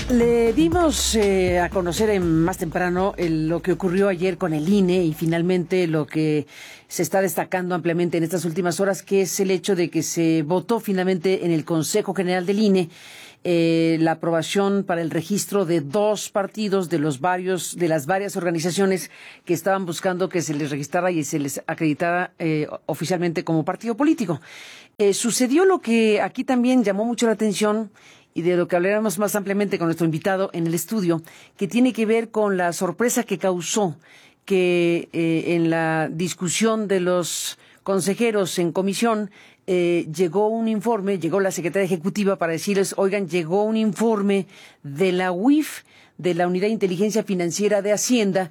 Le dimos a conocer más temprano lo que ocurrió ayer con el INE y finalmente lo que se está destacando ampliamente en estas últimas horas, que es el hecho de que se votó finalmente en el Consejo General del INE la aprobación para el registro de dos partidos de las varias organizaciones que estaban buscando que se les registrara y se les acreditara oficialmente como partido político. Sucedió lo que aquí también llamó mucho la atención y de lo que hablaremos más ampliamente con nuestro invitado en el estudio, que tiene que ver con la sorpresa que causó que en la discusión de los consejeros en comisión llegó la secretaria ejecutiva para decirles, oigan, llegó un informe de la UIF, de la Unidad de Inteligencia Financiera de Hacienda,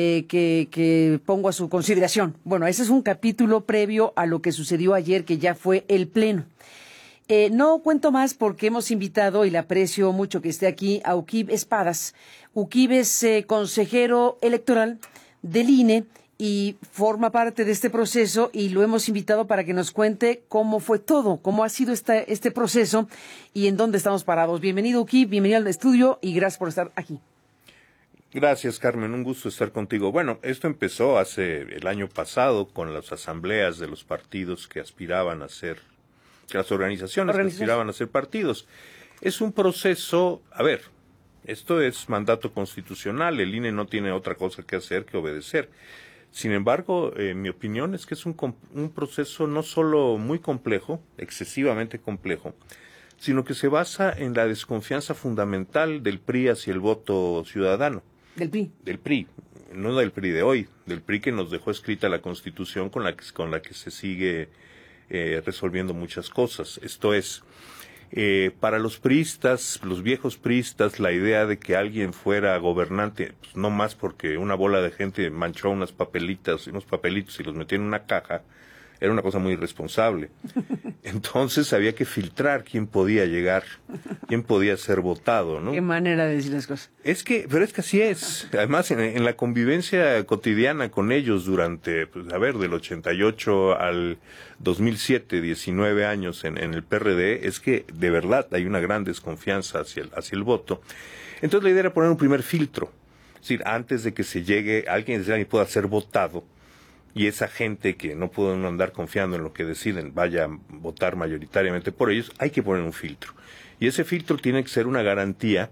que pongo a su consideración. Bueno, ese es un capítulo previo a lo que sucedió ayer, que ya fue el Pleno. No cuento más porque hemos invitado, y le aprecio mucho que esté aquí, a Uquib Espadas. Uquib es consejero electoral del INE y forma parte de este proceso, y lo hemos invitado para que nos cuente cómo fue todo, cómo ha sido este proceso y en dónde estamos parados. Bienvenido, Uquib, bienvenido al estudio y gracias por estar aquí. Gracias, Carmen, un gusto estar contigo. Bueno, esto empezó hace el año pasado con las asambleas de los partidos que aspiraban a ser, que las organizaciones que aspiraban a ser partidos. Es un proceso, esto es mandato constitucional, el INE no tiene otra cosa que hacer que obedecer. Sin embargo, mi opinión es que es un proceso no solo muy complejo, excesivamente complejo, sino que se basa en la desconfianza fundamental del PRI hacia el voto ciudadano. ¿Del PRI? Del PRI, no del PRI de hoy, del PRI que nos dejó escrita la Constitución con la que se sigue resolviendo muchas cosas. Esto es, para los priistas, los viejos priistas, la idea de que alguien fuera gobernante, pues no más porque una bola de gente manchó unos papelitos y los metió en una caja, era una cosa muy irresponsable. Entonces había que filtrar quién podía llegar, quién podía ser votado, ¿no? Qué manera de decir las cosas. Pero es que así es. Además, en la convivencia cotidiana con ellos durante, del 88 al 2007, 19 años en el PRD, es que de verdad hay una gran desconfianza hacia el voto. Entonces la idea era poner un primer filtro. Es decir, antes de que se llegue alguien y pueda ser votado, y esa gente que no puede andar confiando en lo que deciden vaya a votar mayoritariamente por ellos, hay que poner un filtro. Y ese filtro tiene que ser una garantía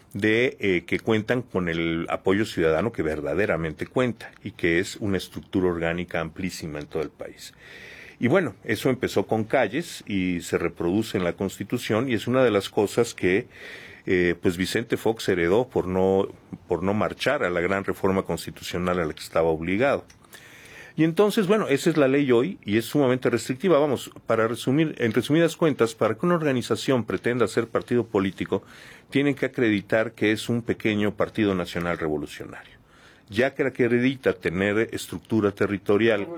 de que cuentan con el apoyo ciudadano que verdaderamente cuenta y que es una estructura orgánica amplísima en todo el país. Y bueno, eso empezó con Calles y se reproduce en la Constitución y es una de las cosas que Vicente Fox heredó por no marchar a la gran reforma constitucional a la que estaba obligado. Y entonces, esa es la ley hoy y es sumamente restrictiva. Para resumir, en resumidas cuentas, para que una organización pretenda ser partido político, tienen que acreditar que es un pequeño partido nacional revolucionario. Ya que acredita tener estructura territorial.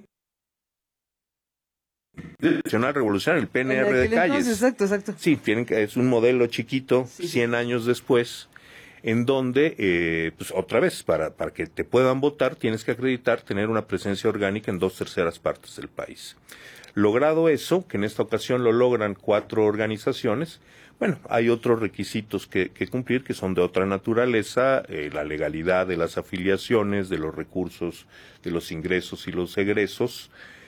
Nacional Revolucionario, el PNR de Calles. Exacto. Sí, es un modelo chiquito, 100 años después, en donde, otra vez, para que te puedan votar, tienes que acreditar tener una presencia orgánica en 2/3 partes del país. Logrado eso, que en esta ocasión lo logran 4 organizaciones, hay otros requisitos que cumplir que son de otra naturaleza, la legalidad de las afiliaciones, de los recursos, de los ingresos y los egresos,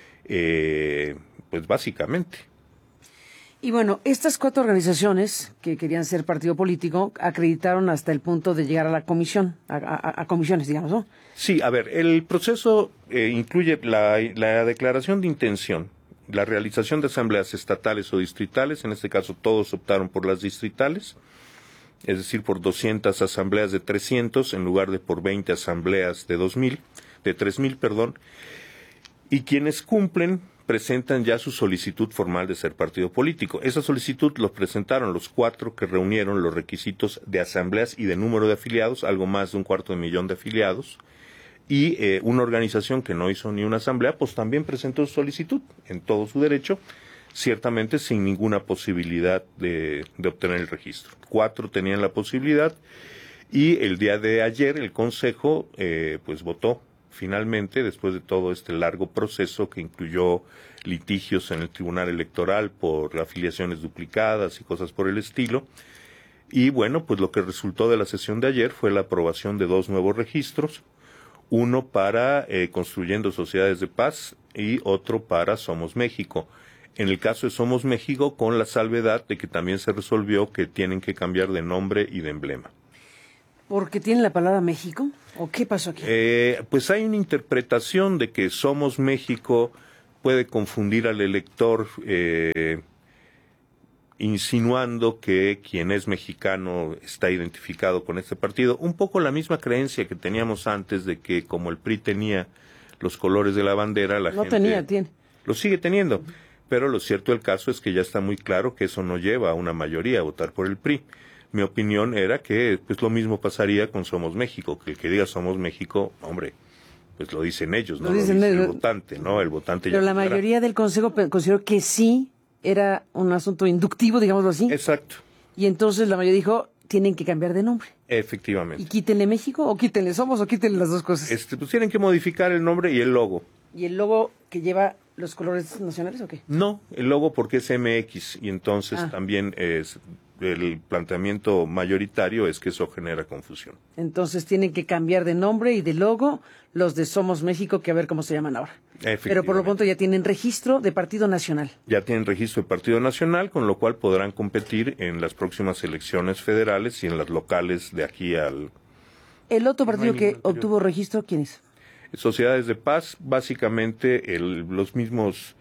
básicamente. Y bueno, estas 4 organizaciones que querían ser partido político acreditaron hasta el punto de llegar a la comisión, a comisiones, digamos, ¿no? Sí, el proceso incluye la declaración de intención, la realización de asambleas estatales o distritales, en este caso todos optaron por las distritales, es decir, por 200 asambleas de 300 en lugar de por 20 asambleas de 3,000, y quienes cumplen presentan ya su solicitud formal de ser partido político. Esa solicitud lo presentaron los 4 que reunieron los requisitos de asambleas y de número de afiliados, algo más de 250,000 de afiliados, y una organización que no hizo ni una asamblea, también presentó su solicitud en todo su derecho, ciertamente sin ninguna posibilidad de obtener el registro. 4 tenían la posibilidad y el día de ayer el Consejo votó finalmente, después de todo este largo proceso que incluyó litigios en el Tribunal Electoral por afiliaciones duplicadas y cosas por el estilo, Y bueno, pues lo que resultó de la sesión de ayer fue la aprobación de 2 nuevos registros, uno para Construyendo Sociedades de Paz y otro para Somos México. En el caso de Somos México, con la salvedad de que también se resolvió que tienen que cambiar de nombre y de emblema. ¿Porque tiene la palabra México? ¿O qué pasó aquí? Pues hay una interpretación de que Somos México puede confundir al elector, insinuando que quien es mexicano está identificado con este partido. Un poco la misma creencia que teníamos antes de que como el PRI tenía los colores de la bandera, la gente... tiene. Lo sigue teniendo, pero lo cierto del caso es que ya está muy claro que eso no lleva a una mayoría a votar por el PRI. Mi opinión era que pues lo mismo pasaría con Somos México, que el que diga Somos México, hombre, pues lo dicen ellos, no lo dice el votante, ¿no? El votante pero ya la mayoría del Consejo consideró que sí era un asunto inductivo, digámoslo así. Exacto. Y entonces la mayoría dijo, tienen que cambiar de nombre. Efectivamente. ¿Y quítenle México o quítenle Somos o quítenle las dos cosas? Pues tienen que modificar el nombre y el logo. ¿Y el logo que lleva los colores nacionales o qué? No, el logo porque es MX y entonces también es el planteamiento mayoritario es que eso genera confusión. Entonces tienen que cambiar de nombre y de logo los de Somos México, que a ver cómo se llaman ahora. Pero por lo pronto ya tienen registro de Partido Nacional. Ya tienen registro de Partido Nacional, con lo cual podrán competir en las próximas elecciones federales y en las locales de aquí al... ¿El otro partido que obtuvo registro, quién es? Sociedades de Paz, básicamente las mismas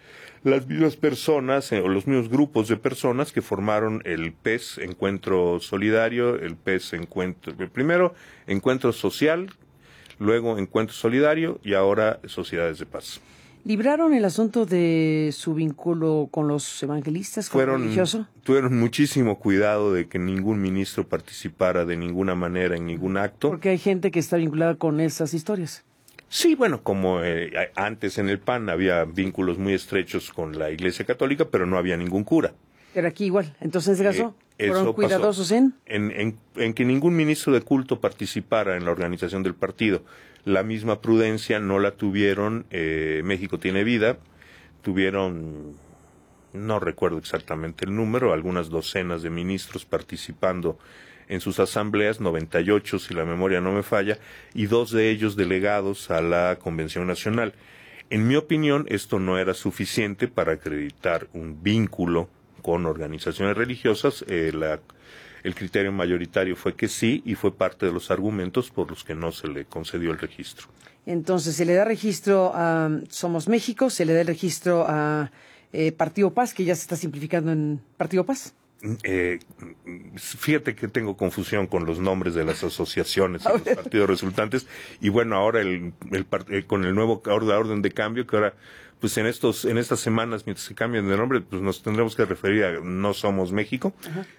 personas o los mismos grupos de personas que formaron el PES Encuentro Solidario, el PES primero Encuentro Social, luego Encuentro Solidario y ahora Sociedades de Paz. ¿Libraron el asunto de su vínculo con los evangelistas, con el religioso? Tuvieron muchísimo cuidado de que ningún ministro participara de ninguna manera en ningún acto. Porque hay gente que está vinculada con esas historias. Sí, bueno, como antes en el PAN había vínculos muy estrechos con la Iglesia Católica, pero no había ningún cura. Pero aquí igual. Entonces, ¿en ese caso fueron cuidadosos en que ningún ministro de culto participara en la organización del partido. La misma prudencia no la tuvieron México Tiene Vida. Tuvieron, no recuerdo exactamente el número, algunas docenas de ministros participando en sus asambleas, 98 si la memoria no me falla, y 2 de ellos delegados a la Convención Nacional. En mi opinión, esto no era suficiente para acreditar un vínculo con organizaciones religiosas. El criterio mayoritario fue que sí, y fue parte de los argumentos por los que no se le concedió el registro. Entonces, se le da registro a Somos México, se le da el registro a Partido Paz, que ya se está simplificando en Partido Paz. Fíjate que tengo confusión con los nombres de las asociaciones y los partidos resultantes, y bueno, ahora con el nuevo orden de cambio, que ahora pues en estas semanas, mientras se cambian de nombre, pues nos tendremos que referir a No Somos México.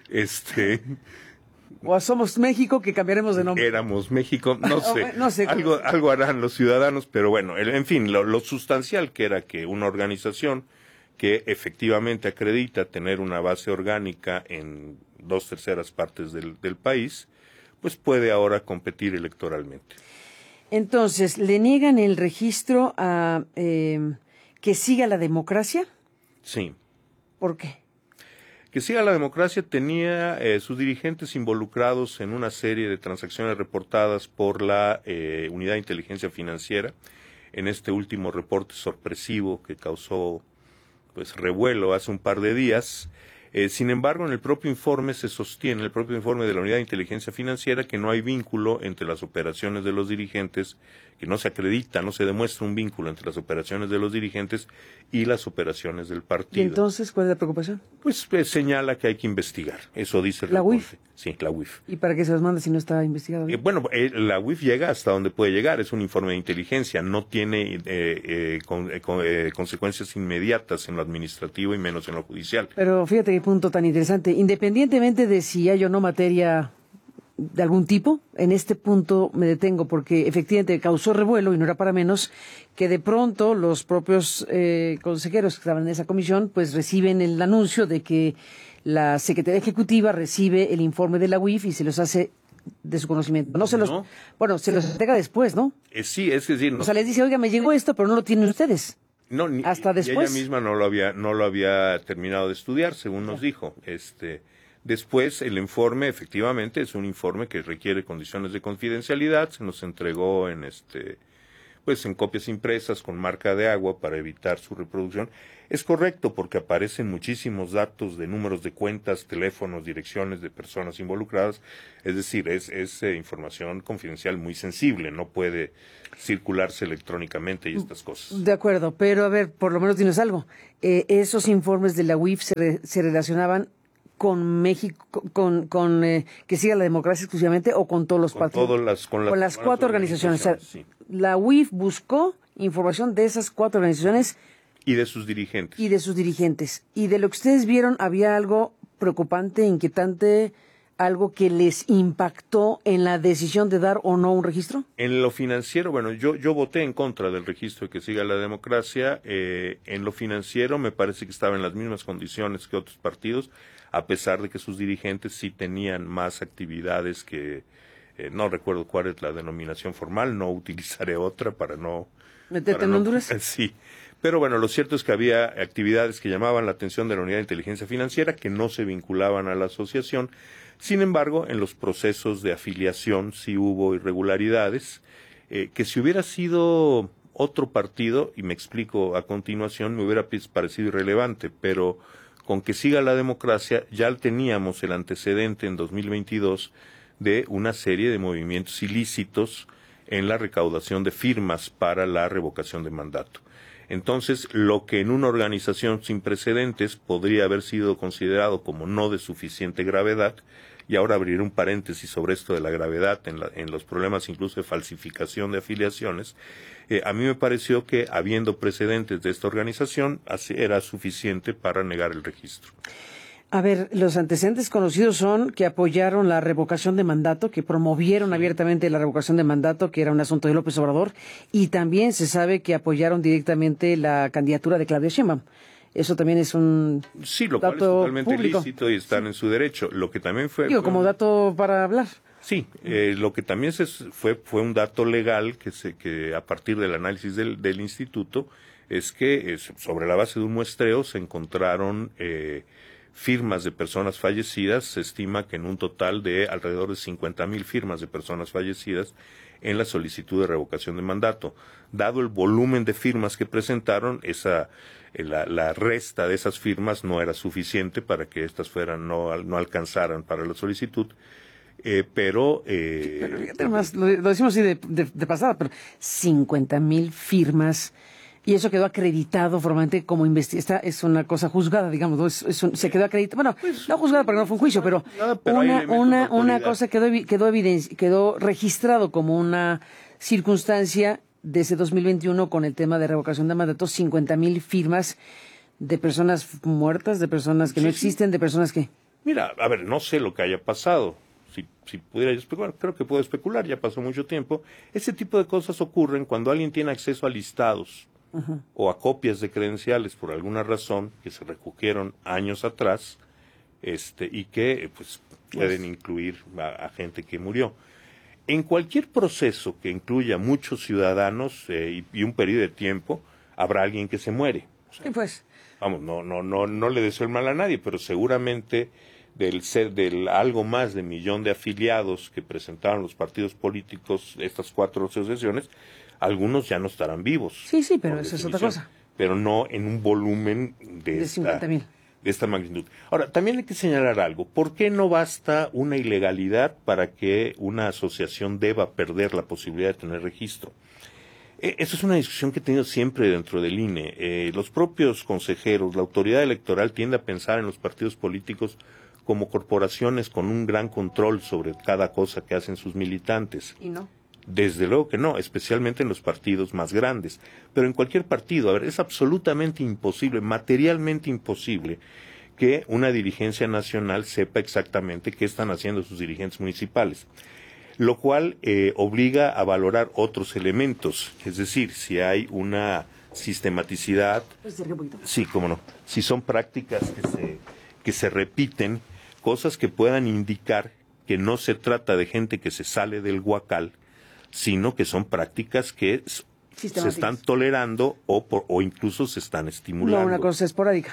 O a Somos México, que cambiaremos de nombre. Éramos México, no sé, cómo. algo harán los ciudadanos, pero bueno, en fin, lo sustancial que era que una organización que efectivamente acredita tener una base orgánica en 2/3 partes del país, pues puede ahora competir electoralmente. Entonces, ¿le niegan el registro a que siga la democracia? Sí. ¿Por qué? Que siga la democracia tenía sus dirigentes involucrados en una serie de transacciones reportadas por la Unidad de Inteligencia Financiera en este último reporte sorpresivo que causó pues revuelo hace un par de días. Sin embargo, en el propio informe se sostiene, el propio informe de la Unidad de Inteligencia Financiera, que no hay vínculo entre las operaciones de los dirigentes, que no se acredita, no se demuestra un vínculo entre las operaciones de los dirigentes y las operaciones del partido. ¿Y entonces cuál es la preocupación? Pues señala que hay que investigar, eso dice el ¿La reporte. UIF? Sí, la UIF. ¿Y para qué se los manda si no está investigado? La UIF llega hasta donde puede llegar, es un informe de inteligencia, no tiene consecuencias inmediatas en lo administrativo y menos en lo judicial. Pero fíjate qué punto tan interesante. Independientemente de si hay o no materia de algún tipo, en este punto me detengo porque efectivamente causó revuelo y no era para menos que de pronto los propios consejeros que estaban en esa comisión pues reciben el anuncio de que la Secretaría Ejecutiva recibe el informe de la UIF y se los hace de su conocimiento. Se los entrega después, ¿no? Sí, es decir, o sea, les dice, oiga, me llegó esto, pero no lo tienen ustedes. Hasta después. Y ella misma no lo había terminado de estudiar, según nos dijo. Después, el informe, efectivamente, es un informe que requiere condiciones de confidencialidad. Se nos entregó en pues en copias impresas con marca de agua para evitar su reproducción. Es correcto porque aparecen muchísimos datos de números de cuentas, teléfonos, direcciones de personas involucradas. Es decir, es información confidencial muy sensible, no puede circularse electrónicamente y estas cosas. De acuerdo, pero a ver, por lo menos tienes algo. Esos informes de la UIF se relacionaban con México, que siga la democracia exclusivamente o con todos los partidos. Con las cuatro organizaciones. O sea, sí. La UIF buscó información de esas cuatro organizaciones. Y de sus dirigentes. Y de lo que ustedes vieron, ¿había algo preocupante, inquietante, algo que les impactó en la decisión de dar o no un registro? En lo financiero, bueno, yo voté en contra del registro de que siga la democracia. En lo financiero me parece que estaba en las mismas condiciones que otros partidos, a pesar de que sus dirigentes sí tenían más actividades que, no recuerdo cuál es la denominación formal, no utilizaré otra para no... ¿Meterte en Honduras? Sí, pero bueno, lo cierto es que había actividades que llamaban la atención de la Unidad de Inteligencia Financiera que no se vinculaban a la asociación. Sin embargo, en los procesos de afiliación sí hubo irregularidades, que si hubiera sido otro partido, y me explico a continuación, me hubiera parecido irrelevante, pero con que siga la democracia ya teníamos el antecedente en 2022 de una serie de movimientos ilícitos en la recaudación de firmas para la revocación de mandato. Entonces, lo que en una organización sin precedentes podría haber sido considerado como no de suficiente gravedad, y ahora abriré un paréntesis sobre esto de la gravedad en los problemas incluso de falsificación de afiliaciones, a mí me pareció que habiendo precedentes de esta organización era suficiente para negar el registro. A ver, los antecedentes conocidos son que apoyaron la revocación de mandato, que promovieron abiertamente la revocación de mandato, que era un asunto de López Obrador, y también se sabe que apoyaron directamente la candidatura de Claudia Sheinbaum. Eso también es un sí, lo cual es totalmente lícito y están en su derecho. Lo que también fue... como dato para hablar. Sí, lo que también fue un dato legal que a partir del análisis del instituto es que sobre la base de un muestreo se encontraron firmas de personas fallecidas. Se estima que en un total de alrededor de 50,000 firmas de personas fallecidas en la solicitud de revocación de mandato. Dado el volumen de firmas que presentaron, la resta de esas firmas no era suficiente para que estas no alcanzaran para la solicitud. Pero fíjate más, lo decimos así de pasada, pero 50,000 firmas, y eso quedó acreditado formalmente como esta es una cosa juzgada, digamos, ¿no? Se quedó acreditado, bueno, no juzgada porque no fue un juicio, pero una cosa quedó registrado como una circunstancia de ese 2021 con el tema de revocación de mandato. 50,000 firmas de personas muertas, de personas que no existen, de personas que... Mira, a ver, no sé lo que haya pasado. Si pudiera especular, creo que puedo especular, ya pasó mucho tiempo. Ese tipo de cosas ocurren cuando alguien tiene acceso a listados o a copias de credenciales por alguna razón que se recogieron años atrás, y que pues pueden incluir a gente que murió. En cualquier proceso que incluya muchos ciudadanos y un periodo de tiempo, habrá alguien que se muere. O sea, pues. Vamos, no le deseo el mal a nadie, pero seguramente del algo más de 1,000,000 de afiliados que presentaron los partidos políticos, estas 4 asociaciones, algunos ya no estarán vivos. Sí, pero esa es otra cosa. Pero no en un volumen de 50,000. De esta magnitud. Ahora, también hay que señalar algo. ¿Por qué no basta una ilegalidad para que una asociación deba perder la posibilidad de tener registro? Eso es una discusión que he tenido siempre dentro del INE. Los propios consejeros, la autoridad electoral tiende a pensar en los partidos políticos como corporaciones con un gran control sobre cada cosa que hacen sus militantes. ¿Y no? Desde luego que no, especialmente en los partidos más grandes. Pero en cualquier partido, a ver, es absolutamente imposible, materialmente imposible, que una dirigencia nacional sepa exactamente qué están haciendo sus dirigentes municipales. Lo cual obliga a valorar otros elementos. Es decir, si hay una sistematicidad. ¿Puedes acercar un poquito? Sí, cómo no. Si son prácticas que se repiten, cosas que puedan indicar que no se trata de gente que se sale del huacal, sino que son prácticas que se están tolerando o incluso se están estimulando. No, una cosa esporádica.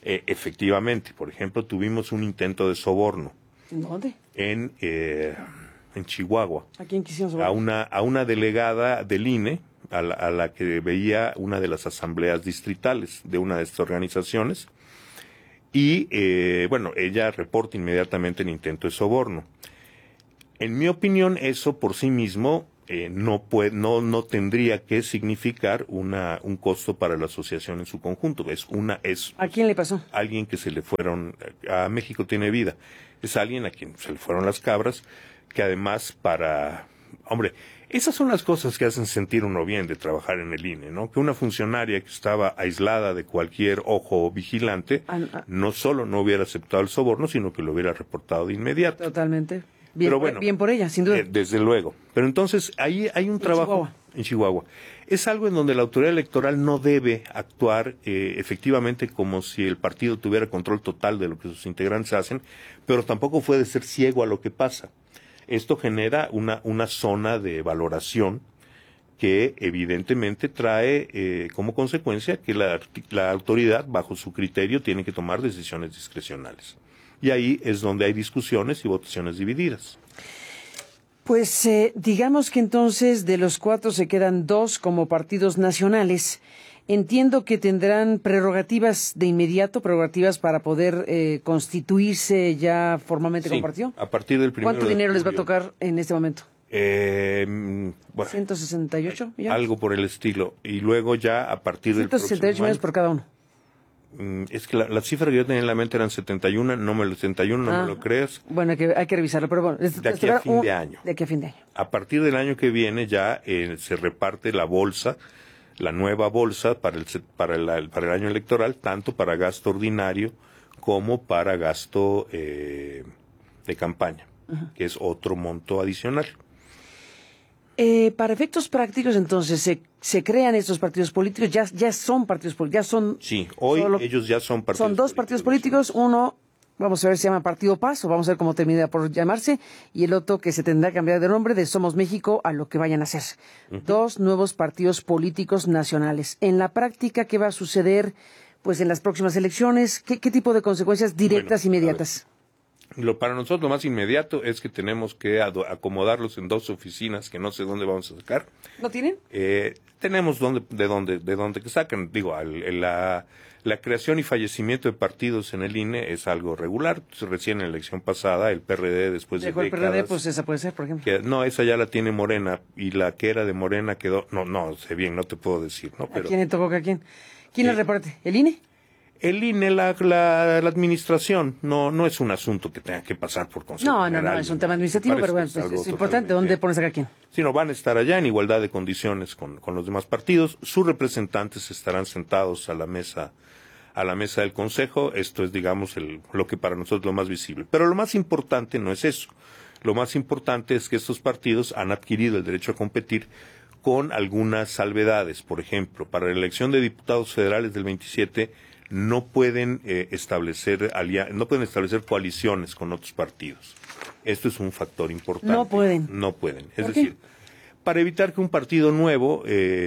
Efectivamente, por ejemplo, tuvimos un intento de soborno. ¿Dónde? En Chihuahua. ¿A quién quisieron sobornar? A una delegada del INE, a la que veía una de las asambleas distritales de una de estas organizaciones. Y, ella reporta inmediatamente el intento de soborno. En mi opinión, eso por sí mismo no tendría que significar un costo para la asociación en su conjunto. ¿A quién le pasó? Alguien que se le fueron, a México Tiene Vida. Es alguien a quien se le fueron las cabras, que además hombre, esas son las cosas que hacen sentir uno bien de trabajar en el INE, ¿no? Que una funcionaria que estaba aislada de cualquier ojo vigilante, no solo no hubiera aceptado el soborno, sino que lo hubiera reportado de inmediato. Totalmente. Bien por ella, sin duda. Desde luego. Pero entonces, ahí hay un trabajo en Chihuahua. Es algo en donde la autoridad electoral no debe actuar efectivamente como si el partido tuviera control total de lo que sus integrantes hacen, pero tampoco puede ser ciego a lo que pasa. Esto genera una zona de valoración que evidentemente trae como consecuencia que la autoridad, bajo su criterio, tiene que tomar decisiones discrecionales. Y ahí es donde hay discusiones y votaciones divididas. Pues digamos que entonces de los 4 se quedan 2 como partidos nacionales. Entiendo que tendrán prerrogativas de inmediato, prerrogativas para poder constituirse ya formalmente como partido. A partir del 1 ¿Cuánto dinero les va a tocar en este momento? 168 millones. Algo por el estilo. Y luego ya a partir del 168 millones por cada uno. Es que la cifra que yo tenía en la mente eran 71, no me lo creas. Bueno, hay que revisarlo, pero bueno. De aquí a fin de año. De aquí a fin de año. A partir del año que viene ya se reparte la bolsa, la nueva bolsa para el año electoral, tanto para gasto ordinario como para gasto de campaña, que es otro monto adicional. Para efectos prácticos, entonces, se crean estos partidos políticos, ya son partidos políticos, ya son... Sí, hoy ellos ya son partidos políticos. Son 2 partidos políticos, uno, vamos a ver si se llama Partido Paz, o vamos a ver cómo termina por llamarse, y el otro que se tendrá que cambiar de nombre de Somos México a lo que vayan a hacer. 2 nuevos partidos políticos nacionales. En la práctica, ¿qué va a suceder pues en las próximas elecciones? ¿Qué tipo de consecuencias directas inmediatas? Para nosotros lo más inmediato es que tenemos que acomodarlos en 2 oficinas que no sé dónde vamos a sacar. ¿No tienen? Tenemos de dónde que sacan. Digo, la creación y fallecimiento de partidos en el INE es algo regular. Recién en la elección pasada, el PRD después de décadas... el PRD, pues esa puede ser, por ejemplo. No, esa ya la tiene Morena, y la que era de Morena quedó... No sé bien, no te puedo decir, ¿no? Pero, ¿a quién le tocó que a quién? ¿Quién le reparte? ¿El INE? El INE, la administración, no es un asunto que tenga que pasar por Consejo General. No, es un tema administrativo, pero bueno, es importante. ¿Dónde pones acá a quién? Sino van a estar allá en igualdad de condiciones con los demás partidos. Sus representantes estarán sentados a la mesa del Consejo. Esto es, digamos, lo que para nosotros es lo más visible. Pero lo más importante no es eso. Lo más importante es que estos partidos han adquirido el derecho a competir con algunas salvedades. Por ejemplo, para la elección de diputados federales del 27 no pueden establecer coaliciones con otros partidos. Esto es un factor importante. No pueden. Es decir, para evitar que un partido nuevo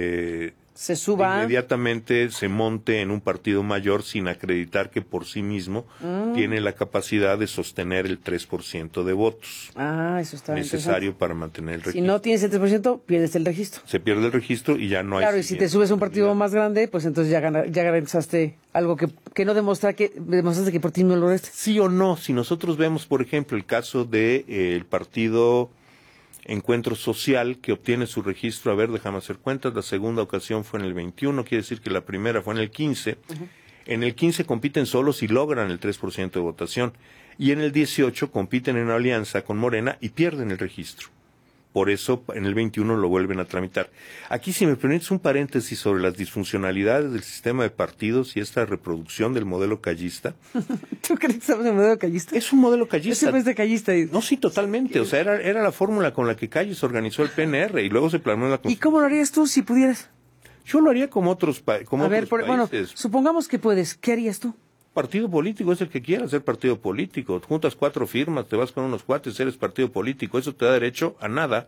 se suba, inmediatamente se monte en un partido mayor sin acreditar que por sí mismo tiene la capacidad de sostener el 3% de votos. Eso está necesario para mantener el registro. Si no tienes el 3%, pierdes el registro. Se pierde el registro y ya no hay... Claro, y si te subes a un partido más grande, pues entonces ya garantizaste algo que no demostraste que por ti no lo lograste. Sí o no, si nosotros vemos, por ejemplo, el caso de el partido Encuentro Social, que obtiene su registro, déjame hacer cuentas, la segunda ocasión fue en el 21, quiere decir que la primera fue en el 15. En el 15 compiten solos y logran el 3% de votación. Y en el 18 compiten en alianza con Morena y pierden el registro. Por eso en el 21 lo vuelven a tramitar. Aquí, si me permites un paréntesis sobre las disfuncionalidades del sistema de partidos y esta reproducción del modelo callista. ¿Tú crees que estamos en el modelo callista? Es un modelo callista. ¿Es de callista? No, sí, totalmente. O sea, era la fórmula con la que Calles organizó el PNR y luego se planeó la Constitución. ¿Y cómo lo harías tú si pudieras? Yo lo haría como otros países. Bueno, supongamos que puedes. ¿Qué harías tú? Partido político es el que quiera ser partido político. Juntas 4 firmas, te vas con unos cuates, eres partido político. Eso te da derecho a nada.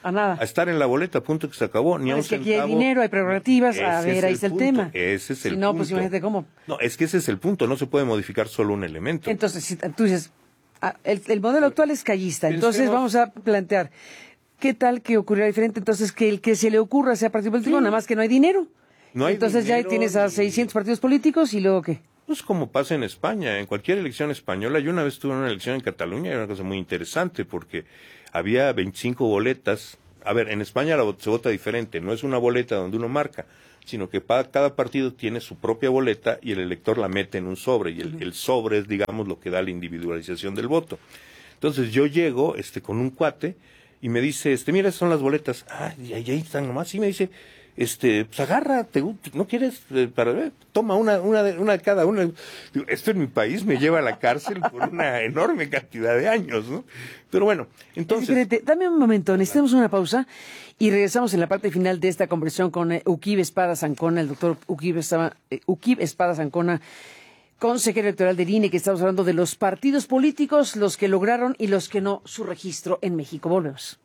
A nada. A estar en la boleta, punto, que se acabó. Ni a un Es que aquí centavo. hay dinero, hay prerrogativas. A Ese ver, ahí está el punto, tema. Ese es el si punto. no, pues imagínate cómo. No, es que ese es el punto. No se puede modificar solo un elemento. Entonces, si tú dices, el modelo actual es callista. Entonces, Pensemos- vamos a plantear, ¿qué tal que ocurriera diferente? Entonces, que el que se le ocurra sea partido político, nada más que no hay dinero. No hay Entonces, ya dinero tienes a ni- 600 partidos políticos y luego, ¿qué? Pues como pasa en España, en cualquier elección española. Yo una vez tuve una elección en Cataluña y era una cosa muy interesante porque había 25 boletas. A ver, en España se vota diferente, no es una boleta donde uno marca, sino que cada partido tiene su propia boleta y el elector la mete en un sobre y el sobre es, digamos, lo que da la individualización del voto. Entonces yo llego con un cuate y me dice, mira, esas son las boletas. Ah, y ahí están nomás. Y me dice, pues agarra, ¿no quieres? Toma una de cada una. Digo, esto en mi país me lleva a la cárcel por una enorme cantidad de años, ¿no? Pero bueno, entonces... Es diferente. Dame un momento, necesitamos una pausa y regresamos en la parte final de esta conversación con Uquib Espadas Ancona, el doctor Uquib Espadas Ancona, consejero electoral del INE, que estamos hablando de los partidos políticos, los que lograron y los que no su registro en México. Volvemos.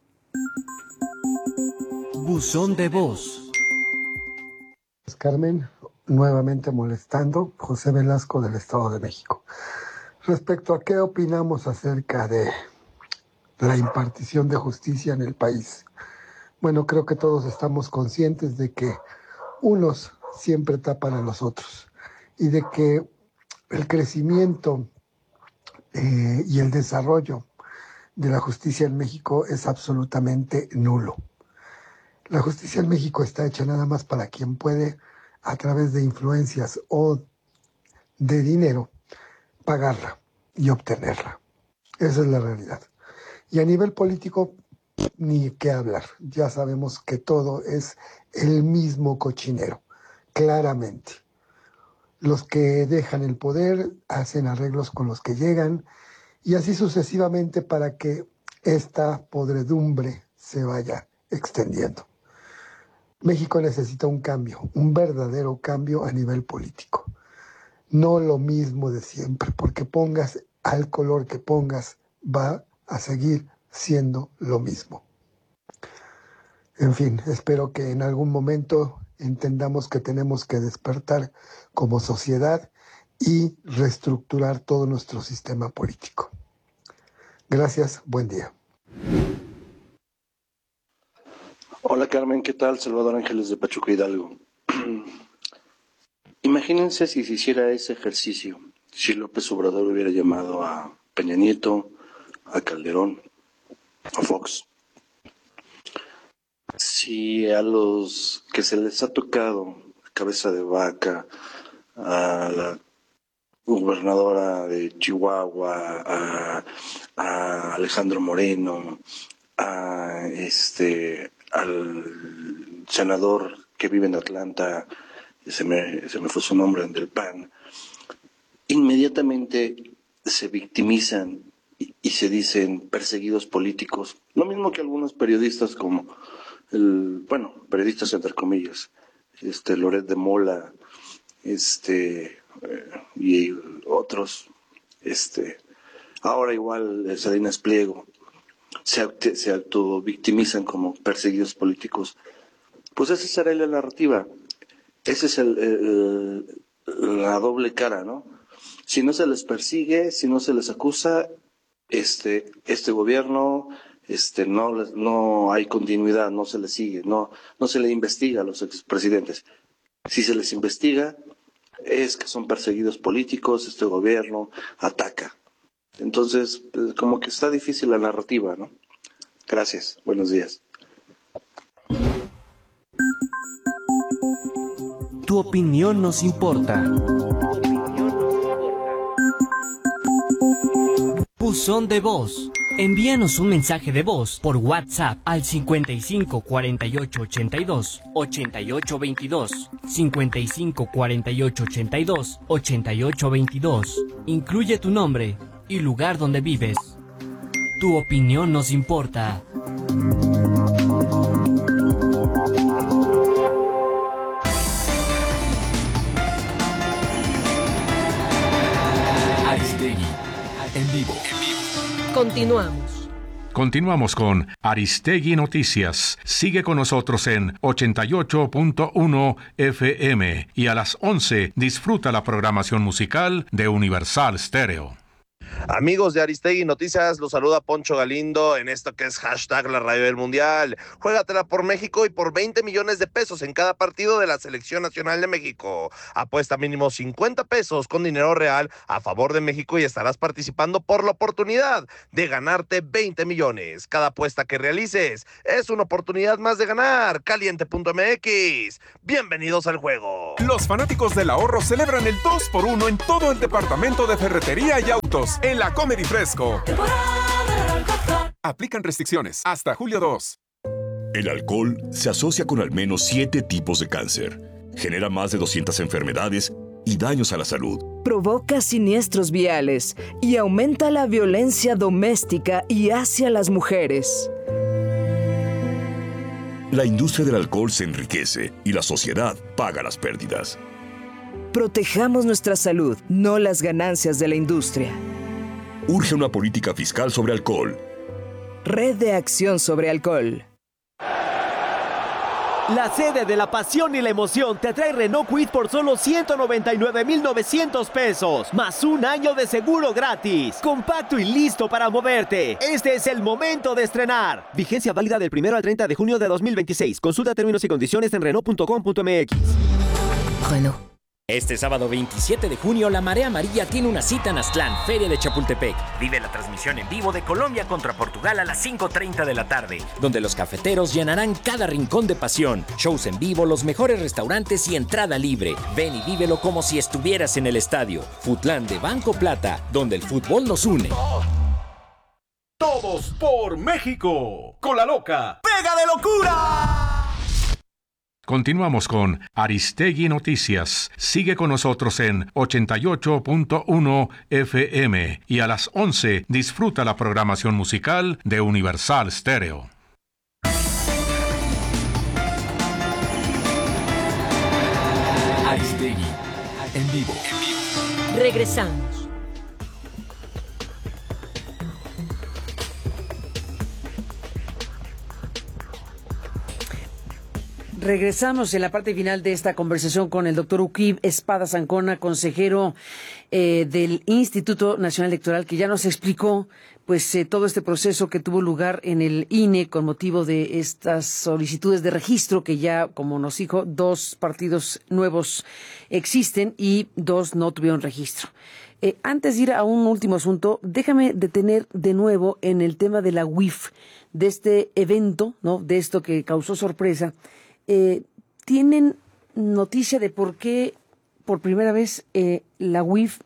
Buzón de voz. Carmen, nuevamente molestando, José Velasco del Estado de México. Respecto a qué opinamos acerca de la impartición de justicia en el país. Bueno, creo que todos estamos conscientes de que unos siempre tapan a los otros y de que el crecimiento y el desarrollo de la justicia en México es absolutamente nulo. La justicia en México está hecha nada más para quien puede, a través de influencias o de dinero, pagarla y obtenerla. Esa es la realidad. Y a nivel político, ni qué hablar. Ya sabemos que todo es el mismo cochinero, claramente. Los que dejan el poder hacen arreglos con los que llegan y así sucesivamente para que esta podredumbre se vaya extendiendo. México necesita un cambio, un verdadero cambio a nivel político. No lo mismo de siempre, porque pongas al color que pongas, va a seguir siendo lo mismo. En fin, espero que en algún momento entendamos que tenemos que despertar como sociedad y reestructurar todo nuestro sistema político. Gracias, buen día. Hola Carmen, ¿qué tal? Salvador Ángeles de Pachuca Hidalgo. Imagínense si se hiciera ese ejercicio, si López Obrador hubiera llamado a Peña Nieto, a Calderón, a Fox. Si a los que se les ha tocado cabeza de vaca, a la gobernadora de Chihuahua, a Alejandro Moreno, al senador que vive en Atlanta, se me fue su nombre, del PAN, inmediatamente se victimizan y se dicen perseguidos políticos. Lo mismo que algunos periodistas como periodistas entre comillas, Loret de Mola, y otros, ahora igual Salinas Pliego, se autovictimizan como perseguidos políticos. Pues esa será la narrativa, esa es la doble cara, ¿no? Si no se les persigue, si no se les acusa, este gobierno, no hay continuidad, no se les sigue, no se le investiga a los expresidentes. Si se les investiga, es que son perseguidos políticos, este gobierno ataca. Entonces, como que está difícil la narrativa, ¿no? Gracias, buenos días. Tu opinión nos importa. Buzón de voz. Envíanos un mensaje de voz por WhatsApp al 55 48 82 88 22, 55 48 82 88 22. Incluye tu nombre y lugar donde vives. Tu opinión nos importa. Aristegui, en vivo. Continuamos. Continuamos con Aristegui Noticias. Sigue con nosotros en 88.1 FM y a las 11 disfruta la programación musical de Universal Stereo. Amigos de Aristegui Noticias, los saluda Poncho Galindo en esto que es hashtag la radio del mundial. Juégatela por México y por 20 millones de pesos en cada partido de la Selección Nacional de México. Apuesta mínimo 50 pesos con dinero real a favor de México y estarás participando por la oportunidad de ganarte 20 millones. Cada apuesta que realices es una oportunidad más de ganar. Caliente.mx. Bienvenidos al juego. Los fanáticos del ahorro celebran el 2x1 en todo el departamento de ferretería y autos en la Comer y Fresco. Aplican restricciones hasta julio 2. El alcohol se asocia con al menos 7 tipos de cáncer. Genera más de 200 enfermedades y daños a la salud. Provoca siniestros viales y aumenta la violencia doméstica y hacia las mujeres. La industria del alcohol se enriquece y la sociedad paga las pérdidas. Protejamos nuestra salud, no las ganancias de la industria. Urge una política fiscal sobre alcohol. Red de Acción sobre Alcohol. La sede de la pasión y la emoción te trae Renault Kwid por solo 199,900 pesos, más un año de seguro gratis. Compacto y listo para moverte. Este es el momento de estrenar. Vigencia válida del 1 al 30 de junio de 2026. Consulta términos y condiciones en Renault.com.mx. Renault. Este sábado 27 de junio, la Marea Amarilla tiene una cita en Aztlán, Feria de Chapultepec. Vive la transmisión en vivo de Colombia contra Portugal a las 5:30 de la tarde, donde los cafeteros llenarán cada rincón de pasión. Shows en vivo, los mejores restaurantes y entrada libre. Ven y vívelo como si estuvieras en el estadio. Futlán de Banco Plata, donde el fútbol nos une. Todos por México. Con la loca. ¡Pega de locura! Continuamos con Aristegui Noticias. Sigue con nosotros en 88.1 FM y a las 11 disfruta la programación musical de Universal Stereo. Aristegui en vivo. Regresamos. Regresamos en la parte final de esta conversación con el doctor Uquib Espadas Ancona, consejero del Instituto Nacional Electoral, que ya nos explicó pues todo este proceso que tuvo lugar en el INE con motivo de estas solicitudes de registro que ya, como nos dijo, 2 partidos nuevos existen y 2 no tuvieron registro. Antes de ir a un último asunto, déjame detener de nuevo en el tema de la UIF, de este evento, ¿no? De esto que causó sorpresa. ¿Tienen noticia de por qué por primera vez la UIF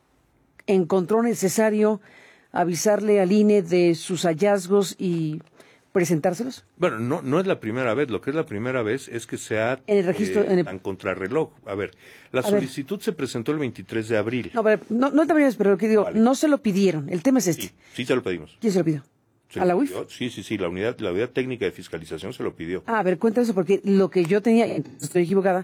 encontró necesario avisarle al INE de sus hallazgos y presentárselos? Bueno, no es la primera vez. Lo que es la primera vez es que se ha en el registro, tan contrarreloj. A ver, la solicitud se presentó el 23 de abril. No es la primera vez, pero lo que digo, vale. No se lo pidieron. El tema es este. Sí se lo pedimos. ¿Quién se lo pidió? ¿A la UIF? Sí, la unidad técnica de fiscalización se lo pidió. A ver, cuéntame eso, porque lo que yo tenía, estoy equivocada,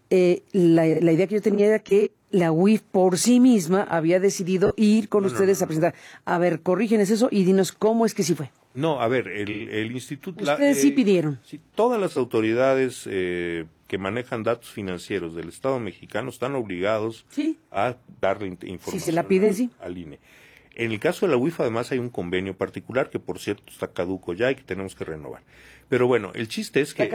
la idea que yo tenía era que la UIF por sí misma había decidido ir con ustedes a presentar. A ver, corrígenos eso y dinos cómo es que sí fue. No, a ver, el instituto... Ustedes sí pidieron. Sí, todas las autoridades que manejan datos financieros del Estado mexicano están obligados a darle información si se la piden, al INE. En el caso de la UIF, además, hay un convenio particular que, por cierto, está caduco ya y que tenemos que renovar. Pero bueno, el chiste es que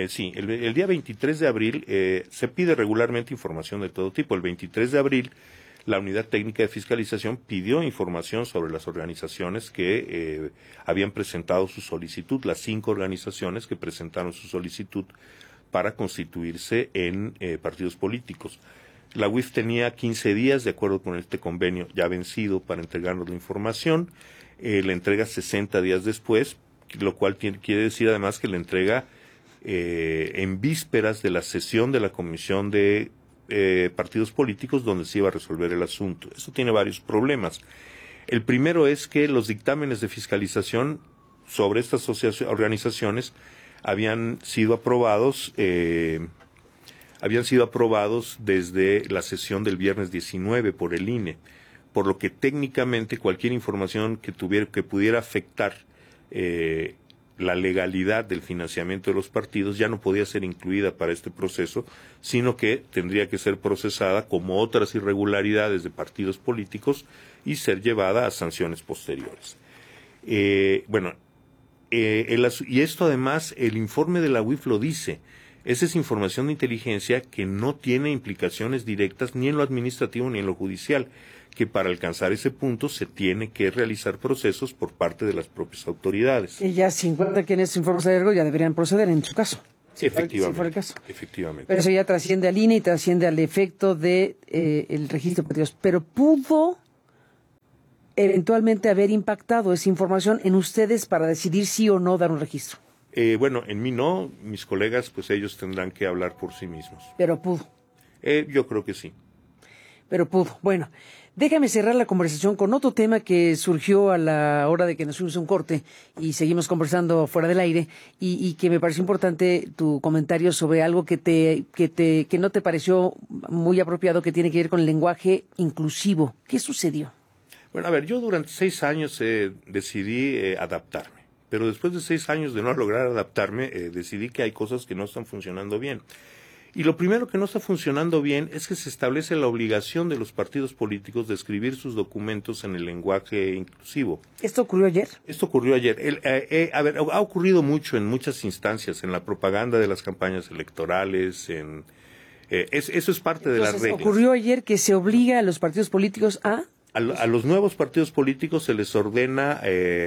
el día 23 de abril se pide regularmente información de todo tipo. El 23 de abril, la Unidad Técnica de Fiscalización pidió información sobre las organizaciones que habían presentado su solicitud, las 5 organizaciones que presentaron su solicitud para constituirse en partidos políticos. La UIF tenía 15 días, de acuerdo con este convenio ya vencido, para entregarnos la información. La entrega 60 días después, lo cual quiere decir además que la entrega en vísperas de la sesión de la Comisión de Partidos Políticos donde se iba a resolver el asunto. Eso tiene varios problemas. El primero es que los dictámenes de fiscalización sobre estas organizaciones habían sido aprobados desde la sesión del viernes 19 por el INE, por lo que técnicamente cualquier información que pudiera afectar la legalidad del financiamiento de los partidos ya no podía ser incluida para este proceso, sino que tendría que ser procesada como otras irregularidades de partidos políticos y ser llevada a sanciones posteriores. Y esto además, el informe de la UIF lo dice, esa es información de inteligencia que no tiene implicaciones directas ni en lo administrativo ni en lo judicial, que para alcanzar ese punto se tiene que realizar procesos por parte de las propias autoridades. Y ya 50 quienes informes de riesgo ya deberían proceder en su caso. Sí, efectivamente. Si fuera el caso. Efectivamente. Pero eso ya trasciende al INE y trasciende al efecto de el registro de partidos. Pero pudo eventualmente haber impactado esa información en ustedes para decidir sí o no dar un registro. En mí no, mis colegas, pues ellos tendrán que hablar por sí mismos. Pero pudo. Yo creo que sí. Pero pudo. Bueno, déjame cerrar la conversación con otro tema que surgió a la hora de que nos fuimos a un corte y seguimos conversando fuera del aire y que me pareció importante tu comentario sobre algo que no te pareció muy apropiado, que tiene que ver con el lenguaje inclusivo. ¿Qué sucedió? Bueno, a ver, yo durante 6 años decidí adaptarme, pero después de 6 años de no lograr adaptarme, decidí que hay cosas que no están funcionando bien. Y lo primero que no está funcionando bien es que se establece la obligación de los partidos políticos de escribir sus documentos en el lenguaje inclusivo. ¿Esto ocurrió ayer? Esto ocurrió ayer. Ha ocurrido mucho en muchas instancias, en la propaganda de las campañas electorales, eso es parte de las reglas. ¿Ocurrió ayer que se obliga a los partidos políticos a...? A los nuevos partidos políticos se les ordena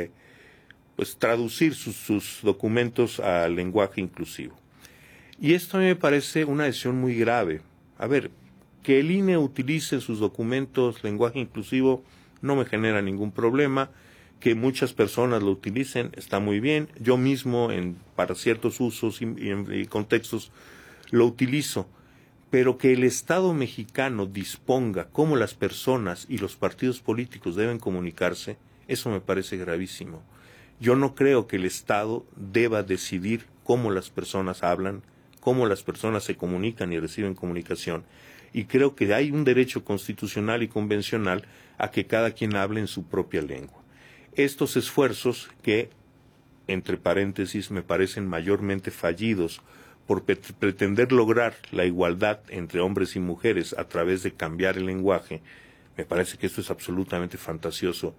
traducir sus documentos al lenguaje inclusivo. Y esto a mí me parece una decisión muy grave. A ver, que el INE utilice en sus documentos lenguaje inclusivo no me genera ningún problema. Que muchas personas lo utilicen está muy bien. Yo mismo, para ciertos usos y contextos, lo utilizo. Pero que el Estado mexicano disponga cómo las personas y los partidos políticos deben comunicarse, eso me parece gravísimo. Yo no creo que el Estado deba decidir cómo las personas hablan, cómo las personas se comunican y reciben comunicación. Y creo que hay un derecho constitucional y convencional a que cada quien hable en su propia lengua. Estos esfuerzos que, entre paréntesis, me parecen mayormente fallidos por pretender lograr la igualdad entre hombres y mujeres a través de cambiar el lenguaje, me parece que esto es absolutamente fantasioso.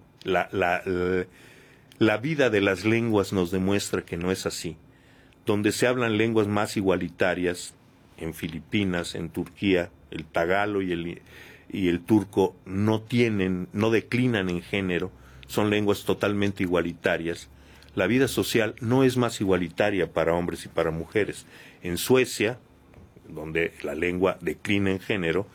La vida de las lenguas nos demuestra que no es así. Donde se hablan lenguas más igualitarias, en Filipinas, en Turquía, el tagalo y el turco no declinan en género, son lenguas totalmente igualitarias. La vida social no es más igualitaria para hombres y para mujeres. En Suecia, donde la lengua declina en género,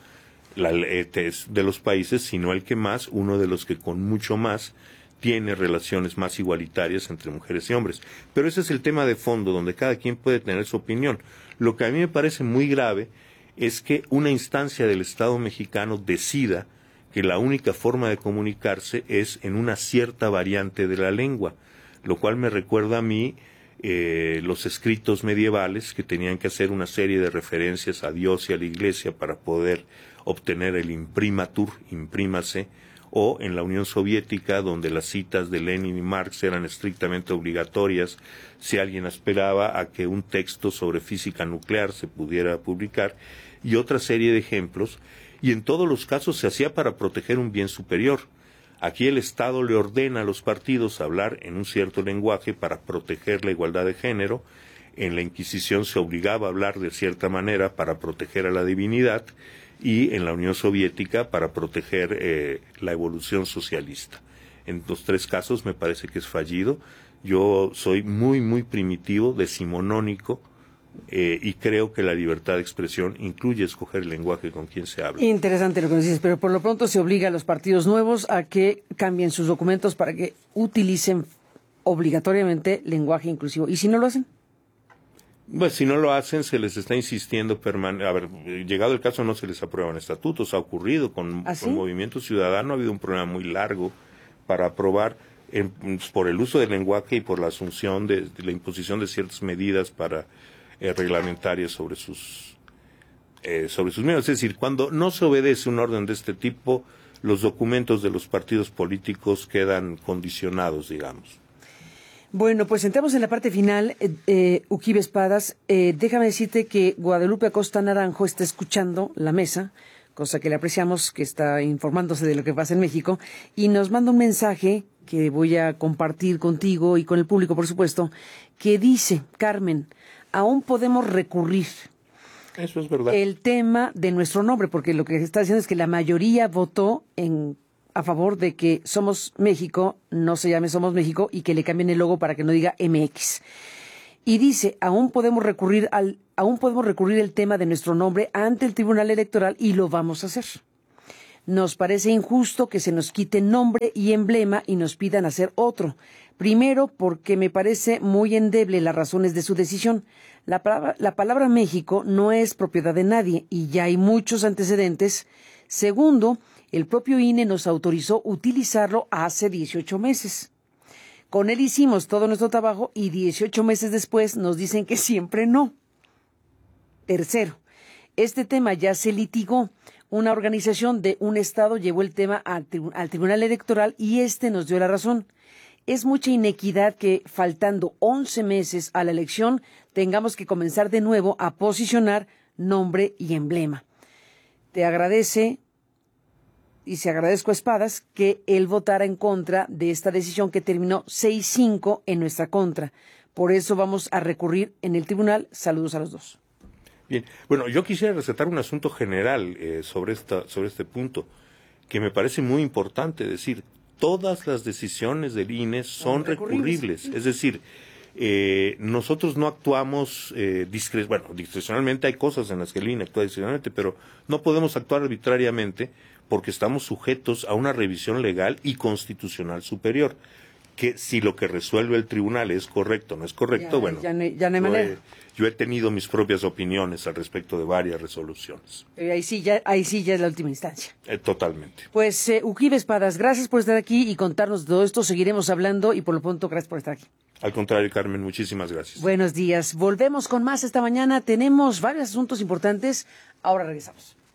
es de los países, sino el que más, uno de los que con mucho más tiene relaciones más igualitarias entre mujeres y hombres. Pero ese es el tema de fondo, donde cada quien puede tener su opinión. Lo que a mí me parece muy grave es que una instancia del Estado mexicano decida que la única forma de comunicarse es en una cierta variante de la lengua, lo cual me recuerda a mí los escritos medievales que tenían que hacer una serie de referencias a Dios y a la Iglesia para poder obtener el imprimatur, imprímase, o en la Unión Soviética, donde las citas de Lenin y Marx eran estrictamente obligatorias si alguien aspiraba a que un texto sobre física nuclear se pudiera publicar, y otra serie de ejemplos, y en todos los casos se hacía para proteger un bien superior. Aquí el Estado le ordena a los partidos hablar en un cierto lenguaje para proteger la igualdad de género. En la Inquisición se obligaba a hablar de cierta manera para proteger a la divinidad, y en la Unión Soviética para proteger la evolución socialista. En los 3 casos me parece que es fallido. Yo soy muy, muy primitivo, decimonónico, y creo que la libertad de expresión incluye escoger el lenguaje con quien se habla. Interesante lo que nos dices, pero por lo pronto se obliga a los partidos nuevos a que cambien sus documentos para que utilicen obligatoriamente lenguaje inclusivo. ¿Y si no lo hacen? Pues si no lo hacen, se les está insistiendo llegado el caso no se les aprueban estatutos. Ha ocurrido con Movimiento Ciudadano, ha habido un problema muy largo para aprobar por el uso del lenguaje y por la asunción de la imposición de ciertas medidas reglamentarias sobre sus miembros. Es decir, cuando no se obedece un orden de este tipo, los documentos de los partidos políticos quedan condicionados, digamos. Bueno, pues entramos en la parte final, Uquibe Espadas. Déjame decirte que Guadalupe Acosta Naranjo está escuchando la mesa, cosa que le apreciamos, que está informándose de lo que pasa en México, y nos manda un mensaje que voy a compartir contigo y con el público, por supuesto, que dice: Carmen, aún podemos recurrir. Eso es verdad. El tema de nuestro nombre, porque lo que está diciendo es que la mayoría votó a favor de que Somos México no se llame Somos México y que le cambien el logo para que no diga MX. Y dice, aún podemos recurrir el tema de nuestro nombre ante el Tribunal Electoral y lo vamos a hacer. Nos parece injusto que se nos quite nombre y emblema y nos pidan hacer otro. Primero, porque me parece muy endeble las razones de su decisión. La palabra México no es propiedad de nadie y ya hay muchos antecedentes. Segundo, el propio INE nos autorizó utilizarlo hace 18 meses. Con él hicimos todo nuestro trabajo y 18 meses después nos dicen que siempre no. Tercero, este tema ya se litigó. Una organización de un estado llevó el tema al Tribunal Electoral y nos dio la razón. Es mucha inequidad que, faltando 11 meses a la elección, tengamos que comenzar de nuevo a posicionar nombre y emblema. Te agradece, y se agradezco a Espadas, que él votara en contra de esta decisión que terminó 6-5 en nuestra contra. Por eso vamos a recurrir en el tribunal. Saludos a los dos. Bien, bueno, yo quisiera resaltar un asunto general sobre este punto, que me parece muy importante decir. Todas las decisiones del INE son recurribles. Es decir, nosotros no actuamos discrecionalmente. Hay cosas en las que el INE actúa discrecionalmente, pero no podemos actuar arbitrariamente porque estamos sujetos a una revisión legal y constitucional superior. Que si lo que resuelve el tribunal es correcto o no es correcto, ya no hay manera. Yo he tenido mis propias opiniones al respecto de varias resoluciones. Ahí sí ya es la última instancia. Totalmente. Pues, Uquibe Espadas, gracias por estar aquí y contarnos todo esto. Seguiremos hablando y por lo pronto, gracias por estar aquí. Al contrario, Carmen, muchísimas gracias. Buenos días. Volvemos con más esta mañana. Tenemos varios asuntos importantes. Ahora regresamos.